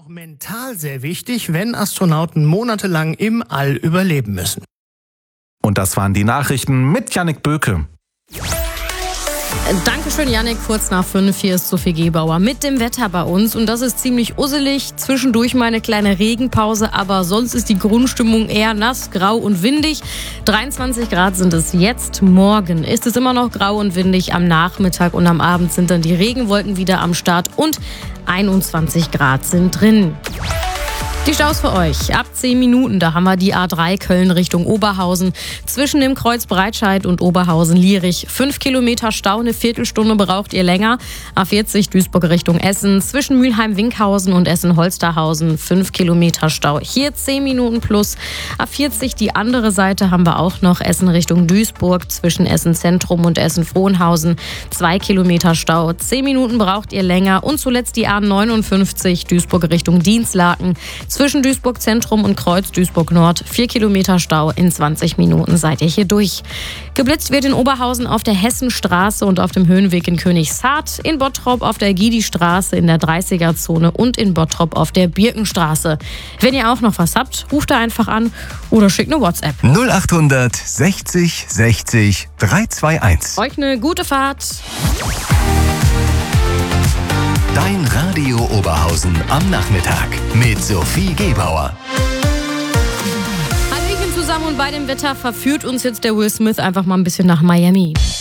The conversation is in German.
mental sehr wichtig, wenn Astronauten monatelang im All überleben müssen. Und das waren die Nachrichten mit Jannik Böke. Dankeschön, Jannik. Kurz nach 5, hier ist Sophie Gebauer mit dem Wetter bei uns. Und das ist ziemlich usselig. Zwischendurch mal eine kleine Regenpause, aber sonst ist die Grundstimmung eher nass, grau und windig. 23 Grad sind es jetzt. Morgen ist es immer noch grau und windig. Am Nachmittag und am Abend sind dann die Regenwolken wieder am Start und 21 Grad sind drin. Die Staus für euch. Ab 10 Minuten, da haben wir die A3 Köln Richtung Oberhausen. Zwischen dem Kreuz Breitscheid und Oberhausen-Lierich. 5 Kilometer Stau, eine Viertelstunde braucht ihr länger. A40 Duisburg Richtung Essen. Zwischen Mülheim-Winkhausen und Essen-Holsterhausen 5 Kilometer Stau. Hier 10 Minuten plus. A40 die andere Seite haben wir auch noch. Essen Richtung Duisburg. Zwischen Essen-Zentrum und Essen-Frohnhausen 2 Kilometer Stau. 10 Minuten braucht ihr länger. Und zuletzt die A59 Duisburg Richtung Dinslaken. Zwischen Duisburg Zentrum und Kreuz Duisburg Nord 4 Kilometer Stau. In 20 Minuten seid ihr hier durch. Geblitzt wird in Oberhausen auf der Hessenstraße und auf dem Höhenweg in Königshardt, in Bottrop auf der Gidi-Straße in der 30er-Zone und in Bottrop auf der Birkenstraße. Wenn ihr auch noch was habt, ruft da einfach an oder schickt eine WhatsApp. 0800 60 60 321. Euch eine gute Fahrt. Dein Radio Oberhausen am Nachmittag mit Sophie Gebauer. Hallöchen zusammen und bei dem Wetter verführt uns jetzt der Will Smith einfach mal ein bisschen nach Miami.